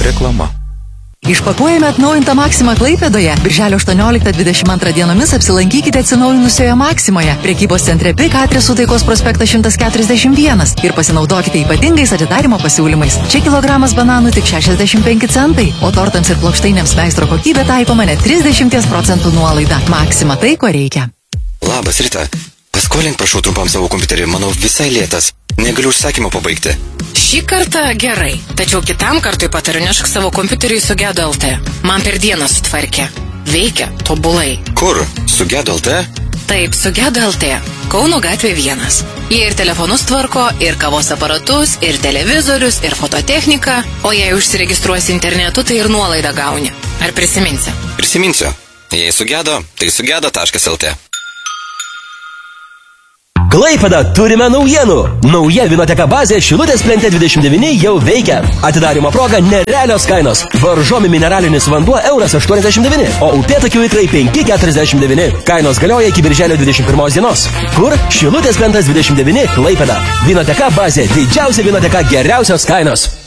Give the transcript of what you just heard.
Reklama. Išpakuojame atnaujintą Maksimą Klaipėdoje. Birželio 18-22 dienomis apsilankykite atsinaujinusioje Maksimoje. Prekybos centre PIK adresu Taikos prospektas 141 ir pasinaudokite ypatingais atidarymo pasiūlymais. Čia kilogramas bananų tik 65 centai, o tortams ir plokštainėms meistro kokybė taikoma net 30% nuolaida. Maksima tai, ko reikia. Labas, Rita. Paskolink, prašau, trumpam savo kompiuterį. Manau, visai lėtas. Negaliu užsakymą pabaigti. Šį kartą gerai, tačiau kitam kartui patariu nešk savo kompiuterį į Sugedo LT. Man per dieną sutvarkė. Veikia tobulai. Kur? Sugedo LT? Taip, Sugedo LT. Kauno gatvė 1. Jie ir telefonus tvarko, ir kavos aparatus, ir televizorius, ir fototechniką. O jei užsiregistruosi internetu, tai ir nuolaidą gauni. Ar prisiminsi? Prisiminsiu. Jei sugedo, tai sugedo.lt. Klaipėda, turime naujienų. Nauja vinoteka bazė Šilutės plente 29 jau veikia. Atidarymo proga nerealios kainos. Varžomi mineralinis vanduo €1,89, o upėtakių ikrai 5,49. Kainos galioja iki birželio 21 dienos. Kur? Šilutės plentas 29 Klaipėda. Vinoteka bazė, didžiausia vinoteka, geriausios kainos.